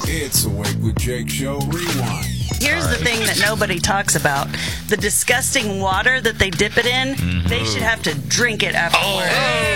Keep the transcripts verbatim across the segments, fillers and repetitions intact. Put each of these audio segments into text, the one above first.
It's the Wake with Jake Show Rewind. Here's right. the thing that nobody talks about. The disgusting water that they dip it in, mm-hmm. they should have to drink it afterwards.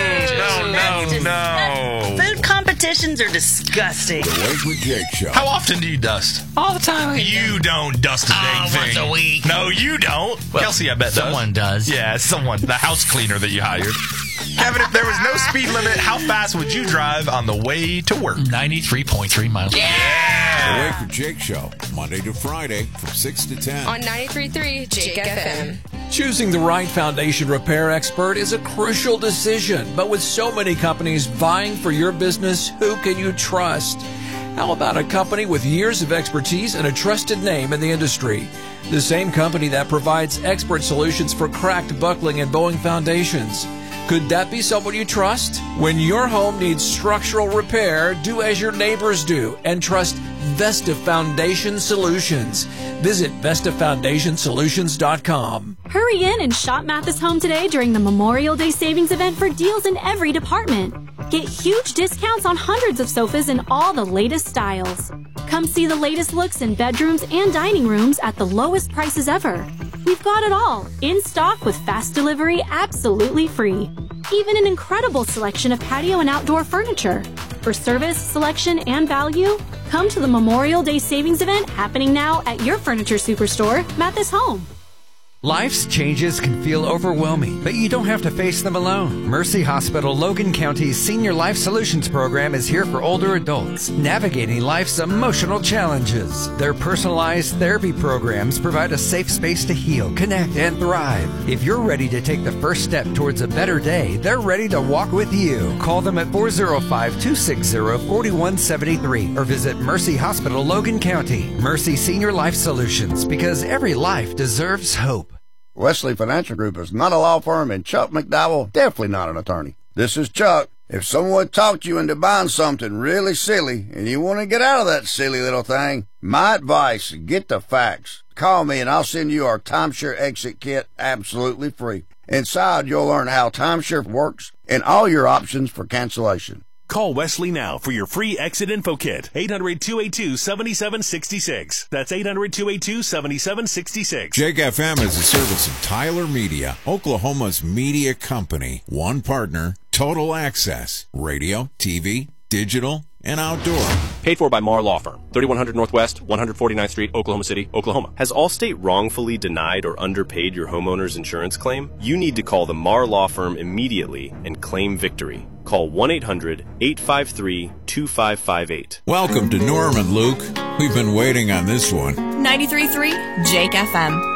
Oh, no, no, no. Food competitions are disgusting. The Wake with Jake Show. How often do you dust? All the time. You don't dust a dang oh, thing. once a week. No, you don't. Well, Kelsey, I bet someone does. does. Yeah, someone. The house cleaner that you hired. Kevin, if there was no speed limit, how fast would you drive on the way to work? ninety-three point three miles. Yeah! The Wake with Jake Show, Monday to Friday from six to ten. On ninety-three point three Jake F M. Choosing the right foundation repair expert is a crucial decision, but with so many companies vying for your business, who can you trust? How about a company with years of expertise and a trusted name in the industry? The same company that provides expert solutions for cracked, buckling, and bowing foundations. Could that be someone you trust? When your home needs structural repair, do as your neighbors do and trust Vesta Foundation Solutions. Visit Vesta Foundation Solutions dot com. Hurry in and shop Mathis Home today during the Memorial Day Savings Event for deals in every department. Get huge discounts on hundreds of sofas in all the latest styles. Come see the latest looks in bedrooms and dining rooms at the lowest prices ever. We've got it all, in stock with fast delivery absolutely free. Even an incredible selection of patio and outdoor furniture. For service, selection, and value, come to the Memorial Day Savings Event happening now at your furniture superstore, Mathis Home. Life's changes can feel overwhelming, but you don't have to face them alone. Mercy Hospital Logan County's Senior Life Solutions Program is here for older adults, navigating life's emotional challenges. Their personalized therapy programs provide a safe space to heal, connect, and thrive. If you're ready to take the first step towards a better day, they're ready to walk with you. Call them at four oh five, two six oh, four one seven three or visit Mercy Hospital Logan County. Mercy Senior Life Solutions, because every life deserves hope. Wesley Financial Group is not a law firm, and Chuck McDowell definitely not an attorney. This is Chuck. If someone talked you into buying something really silly and you want to get out of that silly little thing, my advice, get the facts. Call me and I'll send you our timeshare exit kit absolutely free. Inside, you'll learn how timeshare works and all your options for cancellation. Call Wesley now for your free exit info kit. eight hundred, two eight two, seven seven six six. That's eight hundred, two eight two, seven seven six six. Jake F M is a service of Tyler Media, Oklahoma's media company. One partner, total access. Radio, T V, digital, and outdoor. Paid for by Marr Law Firm, thirty-one hundred Northwest, one forty-ninth Street, Oklahoma City, Oklahoma. Has Allstate wrongfully denied or underpaid your homeowner's insurance claim? You need to call the Marr Law Firm immediately and claim victory. Call one eight hundred, eight five three, two five five eight. Welcome to Norman, Luke. We've been waiting on this one. ninety-three point three Jake F M.